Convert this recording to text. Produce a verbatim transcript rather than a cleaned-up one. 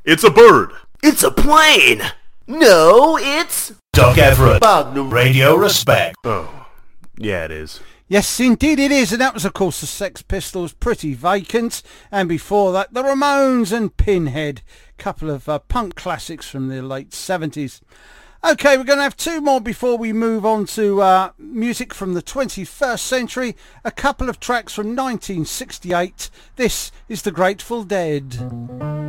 It's a bird. It's a plane. No, it's... Doc Everett. Magnum Radio Respect. Oh, yeah, it is. Yes, indeed it is, and that was, of course, the Sex Pistols, Pretty Vacant, and before that, the Ramones and Pinhead, couple of uh, punk classics from the late seventies. Okay, we're going to have two more before we move on to uh, music from the twenty-first century, a couple of tracks from nineteen sixty-eight. This is the Grateful Dead.